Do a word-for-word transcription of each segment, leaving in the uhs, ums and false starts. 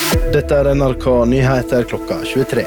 Dette er N R K Nyheter klokka tjuetre.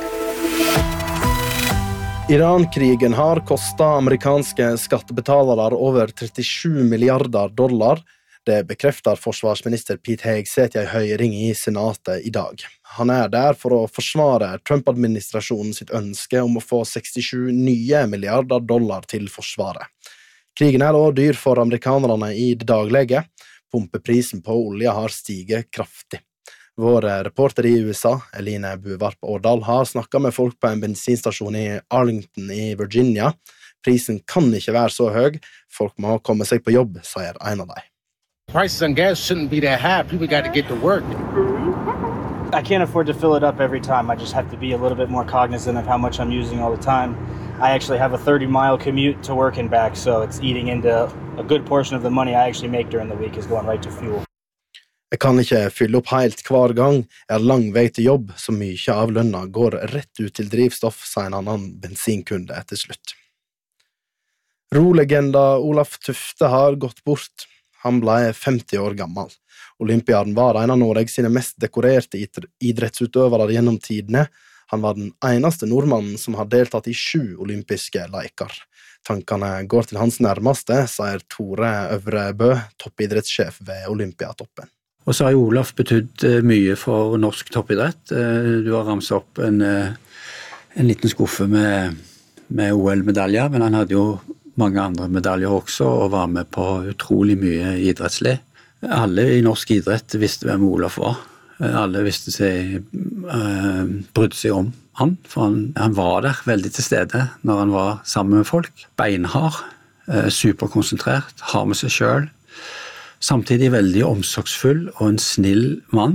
Iran-krigen har kostet amerikanske skattebetalere over trettisju milliarder dollar. Det bekrefter forsvarsminister Pete Hegseth i en høring i senatet i dag. Han er der for å forsvare Trump-administrasjonen sitt ønske om å få sekstisju nye milliarder dollar til forsvaret. Krigen er også dyr for amerikanerne i det daglige. Pumpeprisen på olje har stiget kraftig. Vår reporter i U S A, Eline Buvarp Årdal, har snakket med folk på en bensinstasjon i Arlington i Virginia. Prisen kan ikke være så høy. Folk må komme seg på jobb, sier en av dem. Prices on gas shouldn't be that high. People got to get to work. I can't afford to fill it up every time. I just have to be a little bit more cognizant of how much I'm using all the time. I actually have a thirty mile commute to work and back, so it's eating into a good portion of the money I actually make during the week is going right to fuel. Jeg kan ikke fylle opp helt hver gang. Jeg har lang vei til jobb, så mye av lønna går rett ut til drivstoff, sier en annen bensinkunde til slutt. Rolegenda Olaf Tufte har gått bort. Han ble femti år gammel. Olympiaden var en av Norge sine mest dekorerte idrettsutøvere gjennom tidene. Han var den eneste nordmannen som har deltatt i sju olympiske leker. Tankene går til hans nærmeste, sier Tore Øvrebø, toppidrettssjef ved Olympiatoppen. Og så har jo Olaf betydd mye for norsk toppidrett. Du har ramset opp en, en liten skuffe med, med O L-medaljer, men han hadde jo mange andre medaljer også, og var med på utrolig mye idrettslig. Alle i norsk idrett visste hvem Olaf var. Alle visste seg, uh, brydde seg om han, for han, han var der veldig til stede når han var sammen med folk. Beinhard, uh, superkonsentrert, har med seg selv. Samtidig veldig omsorgsfull og en snill mann.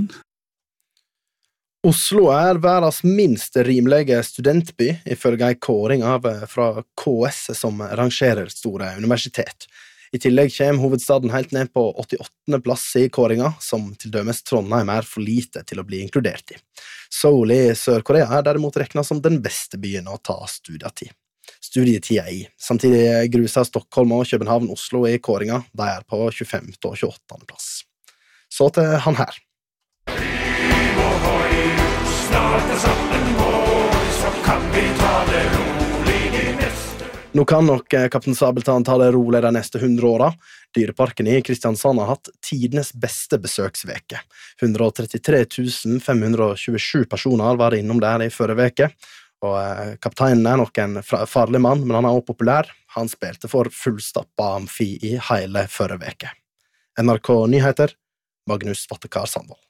Oslo er verdens minst rimelige studentby, ifølge en kåring av fra K S som rangerer store universitet. I tillegg kommer hovedstaden helt ned på åttiåttende plass i kåringa, som til dømes Trondheim er for lite til å bli inkludert i. Seoul i Sør-Korea er derimot regnet som den beste byen å ta studietid. Studietida i. Samtidig gruser Stockholm og København Oslo i kåringa. De er på tjuefemte og tjueåttende plass. Så til han her. Nå kan nok Kaptein Sabeltann ta det rolig de neste hundre åra. Dyreparken i Kristiansand har hatt tidenes beste besøksveke. hundre og trettitre tusen fem hundre og tjuesju personer var innom der i forrige veke. Og kapteinen er nok en farlig mann, men han er også populær. Han spilte for fullstappa amfi i hele forrige veke. N R K Nyheter, Magnus Vattekar Sandvold.